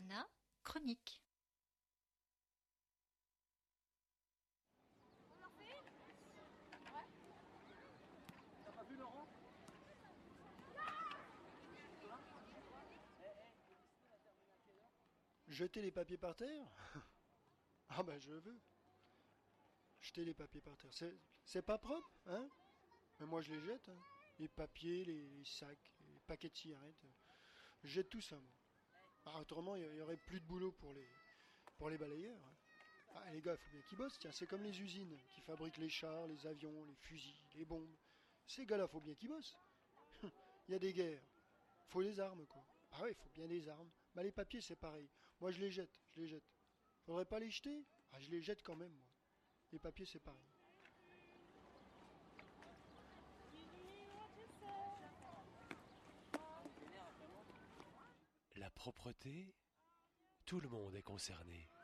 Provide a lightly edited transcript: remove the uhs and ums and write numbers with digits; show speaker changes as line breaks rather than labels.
Anna, chronique.
T'as pas vu Laurent? Jeter les papiers par terre? Ah ben je veux. Jeter les papiers par terre. C'est pas propre, hein? Mais moi je les jette, hein. Les papiers, les sacs, les paquets de cigarettes. Je jette tout ça, moi. Ah, autrement, il y aurait plus de boulot pour les balayeurs, hein. Ah, les gars, il faut bien qu'ils bossent, tiens. C'est comme les usines qui fabriquent les chars, les avions, les fusils, les bombes. Ces gars-là, faut bien qu'ils bossent. Il y a des guerres. Faut les armes, quoi. Ah ouais, il faut bien des armes. Bah les papiers, c'est pareil. Moi, je les jette, je les jette. Faudrait pas les jeter? Ah, je les jette quand même, moi. Les papiers, c'est pareil.
La propreté, tout le monde est concerné.